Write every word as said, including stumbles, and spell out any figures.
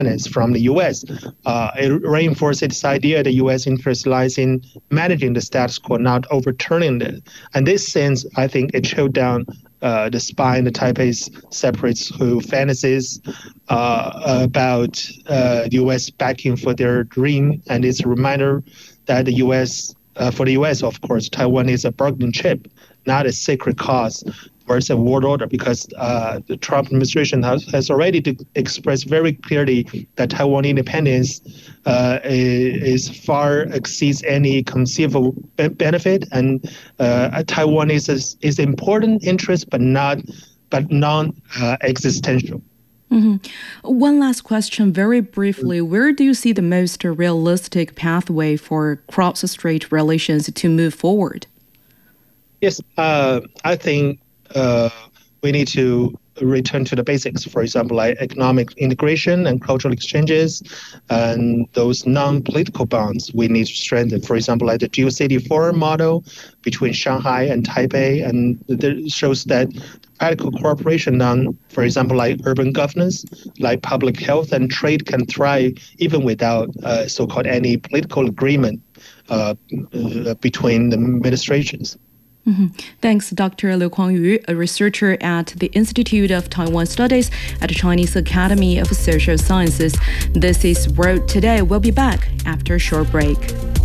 independence from the U S. Uh, it reinforces this idea the U S interest lies in managing the status quo, not overturning it. And this sense, I think, it showed down uh, the spine the Taipei's separates who fantasies uh, about uh, the U S backing for their dream, and it's a reminder that the U S uh, for the U S, of course, Taiwan is a bargaining chip, not a sacred cause towards a world order, because uh, the Trump administration has, has already de- expressed very clearly that Taiwan independence uh, is, is far exceeds any conceivable be- benefit, and uh, Taiwan is a, is important interest, but not but non-existential. Uh, Mm-hmm. One last question, very briefly. Where do you see the most realistic pathway for cross-strait relations to move forward? Yes, uh, I think uh, we need to return to the basics. For example, like economic integration and cultural exchanges, and those non-political bonds we need to strengthen. For example, like the Geo-City Forum model between Shanghai and Taipei, and it shows that practical cooperation on, for example, like urban governance, like public health and trade can thrive even without uh, so-called any political agreement uh, uh, between the administrations. Mm-hmm. Thanks, Doctor Liu Kuangyu, a researcher at the Institute of Taiwan Studies at the Chinese Academy of Social Sciences. This is World Today. We'll be back after a short break.